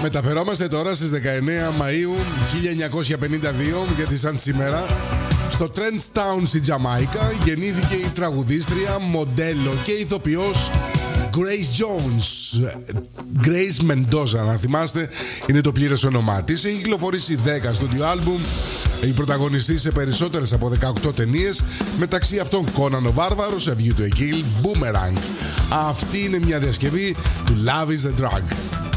Μεταφερόμαστε τώρα στις 19 Μαΐου 1952, γιατί σαν σήμερα στο Trenchtown στη Τζαμάικα γεννήθηκε η τραγουδίστρια, μοντέλο και ηθοποιός Grace Jones. Grace Mendoza, να θυμάστε, είναι το πλήρες όνομά της. Έχει κυκλοφορήσει 10 στούντιο άλμπουμ. Έχει πρωταγωνιστεί σε περισσότερες από 18 ταινίες, μεταξύ αυτών Conan ο Βάρβαρος, A View to a Kill, Boomerang. Αυτή είναι μια διασκευή του Love is the Drug.